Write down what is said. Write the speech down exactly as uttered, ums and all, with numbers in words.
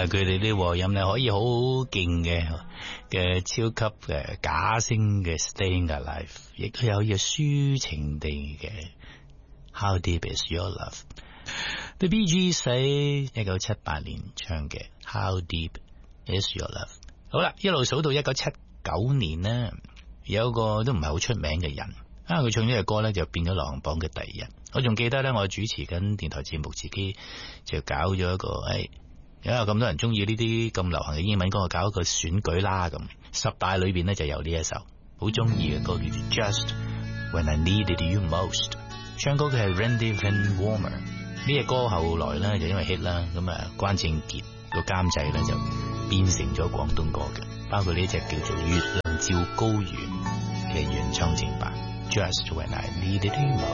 佢哋啲和音咧可以好勁嘅嘅超級嘅假聲嘅 Staying Alive， 亦都有嘅抒情地嘅 How Deep Is Your Love。The Bee Gees 喺一九七八年唱嘅 How Deep Is Your Love。好啦，一路數到一九七九年呢，有一個都唔係好出名嘅人啊，佢唱呢隻歌咧就變咗流行榜嘅第一。我仲記得咧，我主持緊電台節目，自己就搞咗一個誒，因為咁多人中意呢啲咁流行嘅英文歌，我搞一個選舉啦咁。十大裏邊咧就有呢一首好中意嘅歌，叫做 Just When I Needed You Most。唱歌嘅係 Randy Van Warmer。呢隻歌後來咧就因為 hit 啦，咁啊關正傑個監製咧就變成咗廣東歌嘅，包括呢隻叫做《月亮照高原》嘅原創正版 Just When I Needed You Most。